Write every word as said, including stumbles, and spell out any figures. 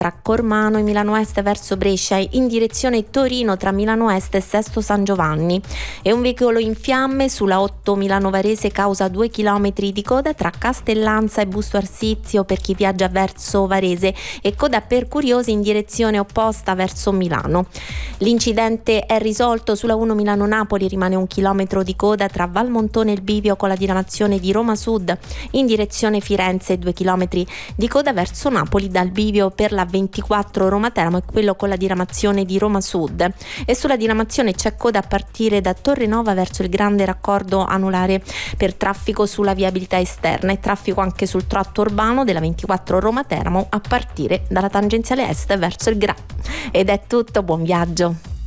tra Cormano e Milano Est verso Brescia in direzione Torino tra Milano Est e Sesto San Giovanni, e un veicolo in fiamme sulla otto Milano Varese causa due chilometri di coda tra Castellanza e Busto Arsizio per chi viaggia verso Varese e coda per curiosi in direzione opposta verso Milano. L'incidente è risolto sulla uno Milano-Napoli, rimane un chilometro di coda tra Valmontone e il bivio con la diramazione di Roma Sud in direzione Firenze e due chilometri di coda verso Napoli dal bivio per la ventiquattro Roma Teramo e quello con la diramazione di Roma Sud, e sulla diramazione c'è coda a partire da Torrenova verso il grande raccordo anulare per traffico sulla viabilità esterna e traffico anche sul tratto urbano della ventiquattro Roma Teramo a partire dalla tangenziale est verso il Gra. Ed è tutto, buon viaggio.